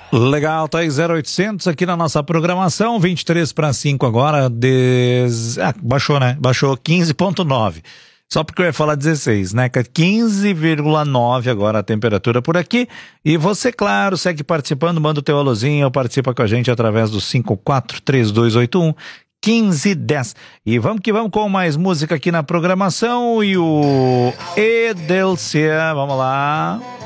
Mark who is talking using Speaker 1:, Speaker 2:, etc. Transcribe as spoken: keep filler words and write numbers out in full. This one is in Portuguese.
Speaker 1: Legal, tá aí zero oitocentos aqui na nossa programação, vinte e três para cinco agora, des... ah, baixou, né? Baixou quinze ponto nove. Só porque eu ia falar dezesseis, né? quinze vírgula nove agora a temperatura por aqui. E você, claro, segue participando, manda o teu alôzinho, participa com a gente através do cinco quatro três dois oito um quinze dez. E vamos que vamos com mais música aqui na programação. E o Edelcia, vamos lá.